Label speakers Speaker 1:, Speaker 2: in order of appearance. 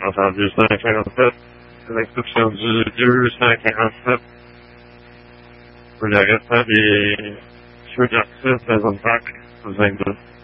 Speaker 1: entendu 147. C'est l'inscription du 247. Pour le restant des feux d'artifice de la zone parc, 22.